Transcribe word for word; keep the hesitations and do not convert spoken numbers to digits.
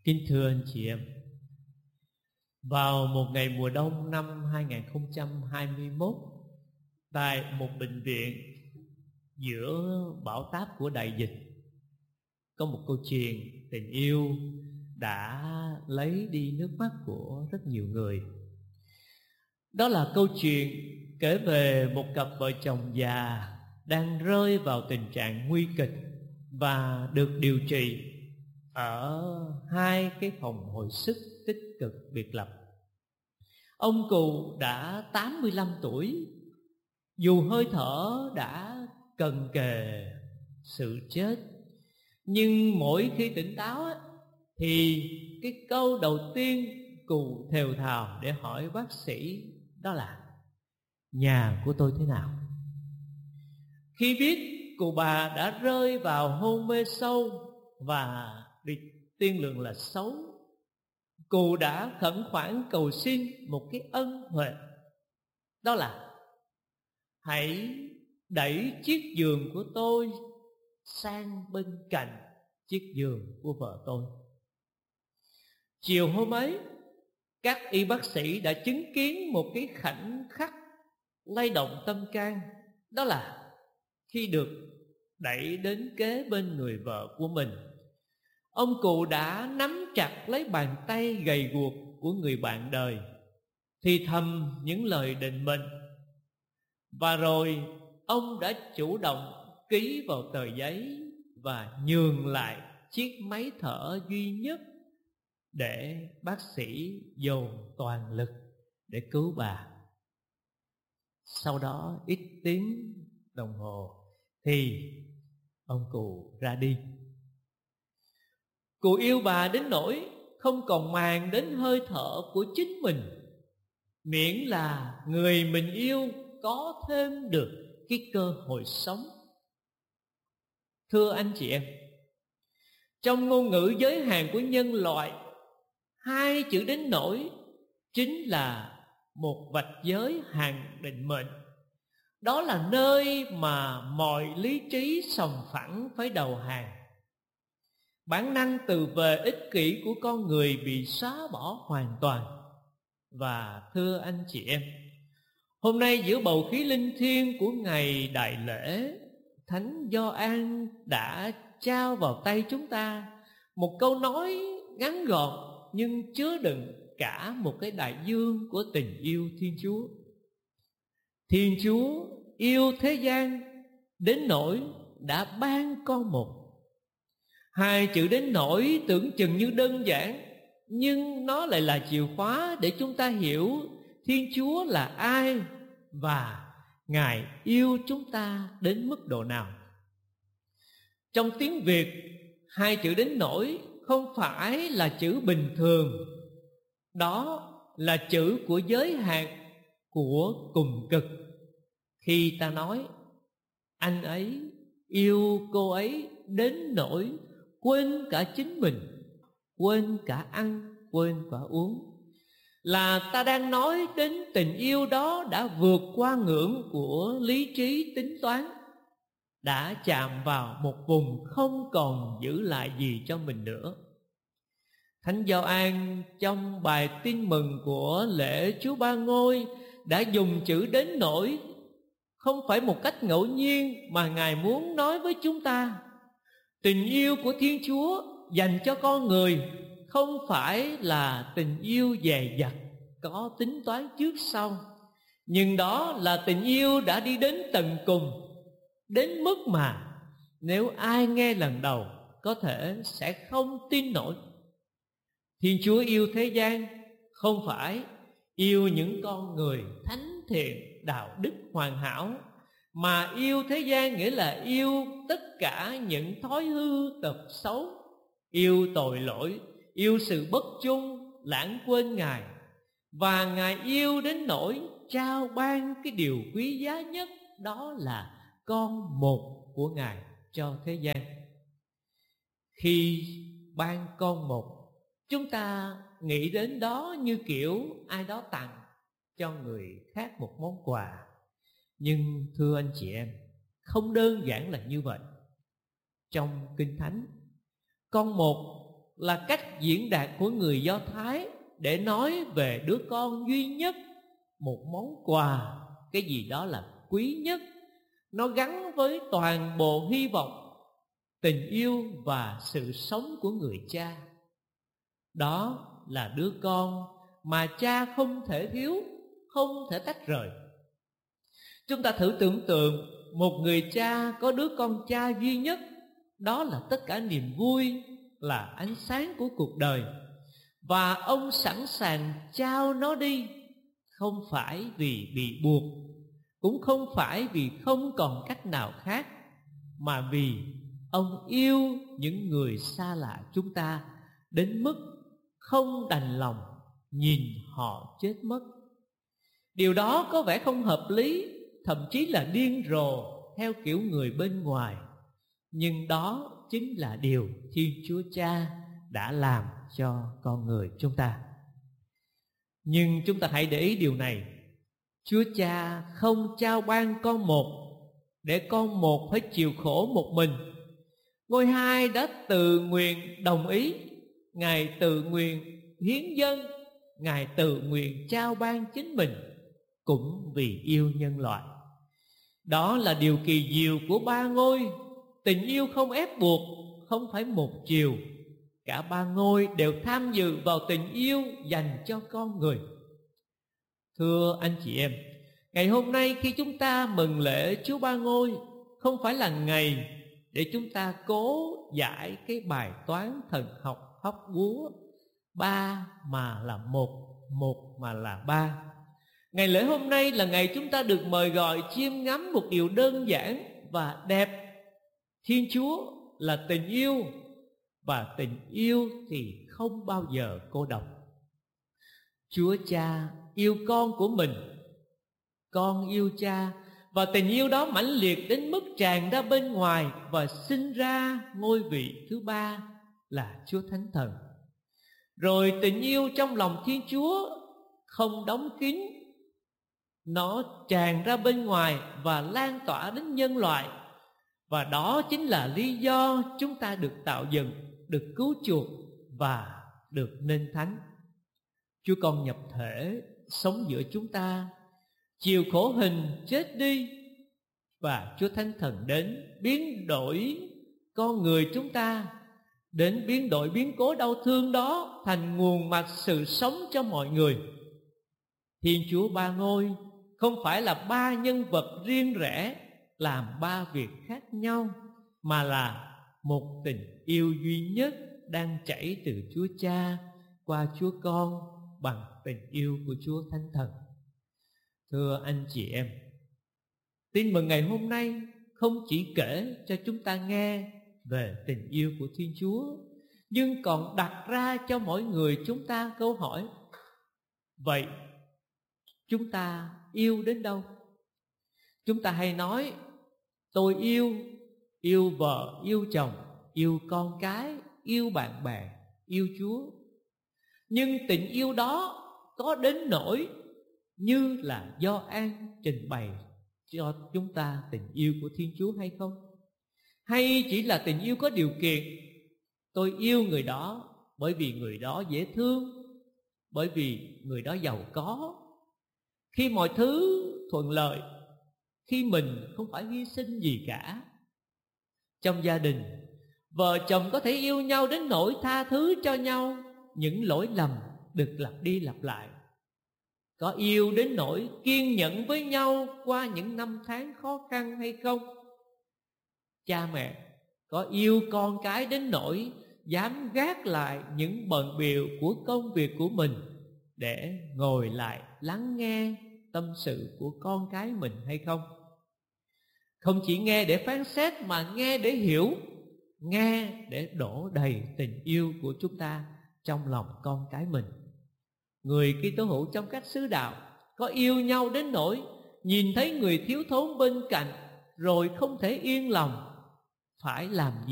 Kính thưa anh chị em, vào một ngày mùa đông năm hai không hai mốt, tại một bệnh viện giữa bão táp của đại dịch, có một câu chuyện tình yêu đã lấy đi nước mắt của rất nhiều người. Đó là câu chuyện kể về một cặp vợ chồng già đang rơi vào tình trạng nguy kịch và được điều trị ở hai cái phòng hồi sức tích cực biệt lập. Ông cụ đã tám mươi lăm tuổi, dù hơi thở đã cận kề sự chết, nhưng mỗi khi tỉnh táo á, thì cái câu đầu tiên cụ thều thào để hỏi bác sĩ đó là: nhà của tôi thế nào? Khi biết cụ bà đã rơi vào hôn mê sâu và bị tiên lượng là xấu, cụ đã khẩn khoản cầu xin một cái ân huệ, đó là: hãy đẩy chiếc giường của tôi sang bên cạnh chiếc giường của vợ tôi. Chiều hôm ấy, các y bác sĩ đã chứng kiến một cái khoảnh khắc lay động tâm can, đó là khi được đẩy đến kế bên người vợ của mình, ông cụ đã nắm chặt lấy bàn tay gầy guộc của người bạn đời, thì thầm những lời định mệnh. Và rồi ông đã chủ động ký vào tờ giấy và nhường lại chiếc máy thở duy nhất để bác sĩ dồn toàn lực để cứu bà. Sau đó ít tiếng đồng hồ thì ông cụ ra đi. Cụ yêu bà đến nỗi không còn màng đến hơi thở của chính mình, miễn là người mình yêu có thêm được cái cơ hội sống. Thưa anh chị em, trong ngôn ngữ giới hạn của nhân loại, hai chữ đến nỗi chính là một vạch giới hạn định mệnh. Đó là nơi mà mọi lý trí sòng phẳng phải đầu hàng. Bản năng tự vệ ích kỷ của con người bị xóa bỏ hoàn toàn. Và thưa anh chị em, hôm nay giữa bầu khí linh thiêng của ngày đại lễ, Thánh Gioan đã trao vào tay chúng ta một câu nói ngắn gọn nhưng chứa đựng cả một cái đại dương của tình yêu Thiên Chúa. Thiên Chúa yêu thế gian đến nỗi đã ban con một. Hai chữ đến nỗi tưởng chừng như đơn giản, nhưng nó lại là chìa khóa để chúng ta hiểu Thiên Chúa là ai và Ngài yêu chúng ta đến mức độ nào. Trong tiếng Việt, hai chữ đến nỗi không phải là chữ bình thường, đó là chữ của giới hạn, của cùng cực. Khi ta nói anh ấy yêu cô ấy đến nỗi quên cả chính mình, quên cả ăn, quên cả uống, là ta đang nói đến tình yêu đó đã vượt qua ngưỡng của lý trí tính toán, đã chạm vào một vùng không còn giữ lại gì cho mình nữa. Thánh Gioan trong bài tin mừng của lễ Chúa Ba Ngôi đã dùng chữ đến nỗi không phải một cách ngẫu nhiên, mà Ngài muốn nói với chúng ta tình yêu của Thiên Chúa dành cho con người không phải là tình yêu dè dặt, có tính toán trước sau, nhưng đó là tình yêu đã đi đến tận cùng, đến mức mà nếu ai nghe lần đầu có thể sẽ không tin nổi. Thiên Chúa yêu thế gian không phải yêu những con người thánh thiện, đạo đức hoàn hảo, mà yêu thế gian nghĩa là yêu tất cả những thói hư tật xấu, yêu tội lỗi, yêu sự bất trung, lãng quên Ngài. Và Ngài yêu đến nỗi trao ban cái điều quý giá nhất, đó là con một của Ngài cho thế gian. Khi ban con một, chúng ta nghĩ đến đó như kiểu ai đó tặng cho người khác một món quà. Nhưng thưa anh chị em, không đơn giản là như vậy. Trong Kinh Thánh, con một là cách diễn đạt của người Do Thái để nói về đứa con duy nhất, một món quà, cái gì đó là quý nhất. Nó gắn với toàn bộ hy vọng, tình yêu và sự sống của người cha. Đó là đứa con mà cha không thể thiếu, không thể tách rời. Chúng ta thử tưởng tượng một người cha có đứa con cha duy nhất, đó là tất cả niềm vui, là ánh sáng của cuộc đời. Và ông sẵn sàng trao nó đi, không phải vì bị buộc, cũng không phải vì không còn cách nào khác, mà vì ông yêu những người xa lạ chúng ta đến mức không đành lòng nhìn họ chết mất. Điều đó có vẻ không hợp lý, thậm chí là điên rồ theo kiểu người bên ngoài. Nhưng đó chính là điều Thiên Chúa Cha đã làm cho con người chúng ta. Nhưng chúng ta hãy để ý điều này: Chúa Cha không trao ban con một để con một phải chịu khổ một mình. Ngôi Hai đã tự nguyện đồng ý, Ngài tự nguyện hiến dâng, Ngài tự nguyện trao ban chính mình, cũng vì yêu nhân loại. Đó là điều kỳ diệu của ba ngôi. Tình yêu không ép buộc, không phải một chiều. Cả ba ngôi đều tham dự vào tình yêu dành cho con người. Thưa anh chị em, ngày hôm nay khi chúng ta mừng lễ Chúa Ba Ngôi, không phải là ngày để chúng ta cố giải cái bài toán thần học hóc búa ba mà là một, một mà là ba. Ngày lễ hôm nay là ngày chúng ta được mời gọi chiêm ngắm một điều đơn giản và đẹp. Thiên Chúa là tình yêu, và tình yêu thì không bao giờ cô độc. Chúa Cha yêu con của mình, con yêu Cha, và tình yêu đó mãnh liệt đến mức tràn ra bên ngoài và sinh ra ngôi vị thứ ba là Chúa Thánh Thần. Rồi tình yêu trong lòng Thiên Chúa không đóng kín, nó tràn ra bên ngoài và lan tỏa đến nhân loại. Và đó chính là lý do chúng ta được tạo dựng, được cứu chuộc và được nên thánh. Chúa Con nhập thể sống giữa chúng ta, chịu khổ hình chết đi, và Chúa Thánh Thần đến biến đổi con người chúng ta, đến biến đổi biến cố đau thương đó thành nguồn mạch sự sống cho mọi người. Thiên Chúa Ba Ngôi không phải là ba nhân vật riêng rẽ làm ba việc khác nhau, mà là một tình yêu duy nhất đang chảy từ Chúa Cha qua Chúa Con bằng tình yêu của Chúa Thánh Thần. Thưa anh chị em, tin mừng ngày hôm nay không chỉ kể cho chúng ta nghe về tình yêu của Thiên Chúa, nhưng còn đặt ra cho mỗi người chúng ta câu hỏi: vậy chúng ta yêu đến đâu? Chúng ta hay nói tôi yêu, yêu vợ, yêu chồng, yêu con cái, yêu bạn bè, yêu Chúa. Nhưng tình yêu đó có đến nỗi như là Gioan trình bày cho chúng ta tình yêu của Thiên Chúa hay không? Hay chỉ là tình yêu có điều kiện? Tôi yêu người đó bởi vì người đó dễ thương, bởi vì người đó giàu có, khi mọi thứ thuận lợi, khi mình không phải hy sinh gì cả. Trong gia đình, vợ chồng có thể yêu nhau đến nỗi tha thứ cho nhau những lỗi lầm được lặp đi lặp lại. Có yêu đến nỗi kiên nhẫn với nhau qua những năm tháng khó khăn hay không? Cha mẹ có yêu con cái đến nỗi dám gác lại những bận bịu của công việc của mình để ngồi lại lắng nghe tâm sự của con cái mình hay không? Không chỉ nghe để phán xét mà nghe để hiểu, nghe để đổ đầy tình yêu của chúng ta trong lòng con cái mình. Người Kitô hữu trong các xứ đạo có yêu nhau đến nỗi nhìn thấy người thiếu thốn bên cạnh rồi không thể yên lòng, phải làm gì